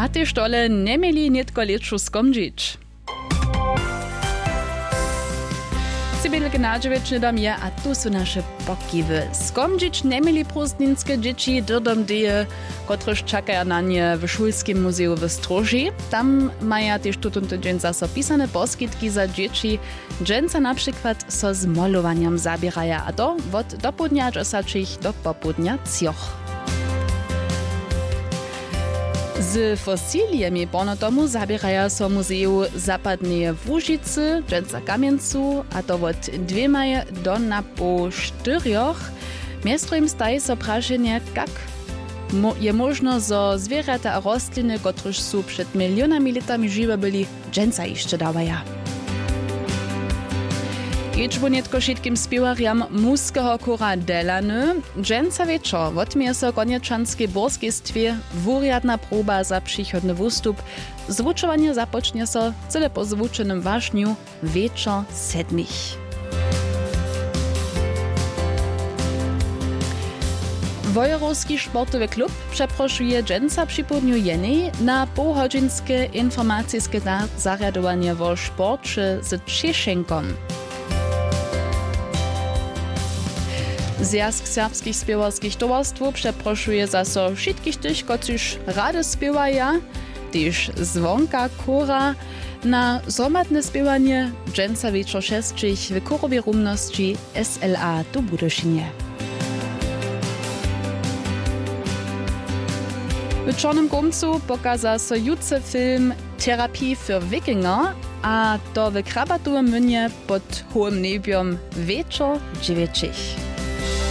a te štole nemeli netko lepšu skomdžić. Cibelke nadževečne dom je, a tu sú naše pokiwy. Skomdžić nemeli prostninske dzieci drdom deje, kotrež čakaja na nie w Šulskim muzeu w Stroži. Tam maja też tutunto dzień zaso pisane poskitki za dzieci. Dżęca na przykład so z malowaniem zabieraja, a to od dopudnia dżesačich do popudnia cioch. Z fosiliemi ponotomu zabieraja so muzeu Zapadneje Łužicy, dżęca Kamjencu, a to od 2 do na po 4. Miestrem staje so prašenje, kak je možno zo zwierzęta a rostliny, kotrež sú przed milionami letami žiwe byli, dżęca jeszcze dawaja. Ječbu netko všetkým spiewarjam muského kora Delany, dżęca wieczor wotmie so konieczanskiej borskistwie wuriadna próba za przychodny wustup. Zwučovanie započnie so cele po zwučenym wažniu wieczor 7. Wojerowski sportowy klub przeproszuje dżęca przy południu jenej na półgodzinskie informacyjskie zariadowanie o sporcie z Cieszenkom. Zjazd serbskich spiewarskich towarstwów przeproszuje zaso wszystkich tych, którzy rady spiewają, też zwonka kora, na zgromadne spiewanie dżęca wieczor 6 w korowej rumności SLA do Budyszynie. W Czarnym Gumcu pokaza so jutce film Therapie für Wikinger, a to w krabatowym mynie pod hołym nebiom wieczor 9.